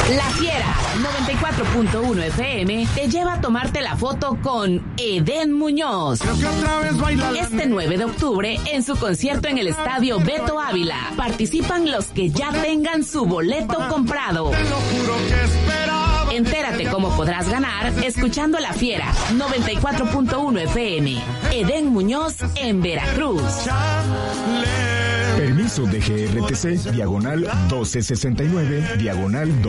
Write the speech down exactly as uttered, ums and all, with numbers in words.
La Fiera noventa y cuatro punto uno F M te lleva a tomarte la foto con Edén Muñoz. Este nueve de octubre en su concierto en el Estadio Beto Ávila. Participan los que ya tengan su boleto comprado. Entérate cómo podrás ganar escuchando La Fiera noventa y cuatro punto uno F M. Edén Muñoz en Veracruz. Permiso de G R T C, diagonal doce sesenta y nueve, diagonal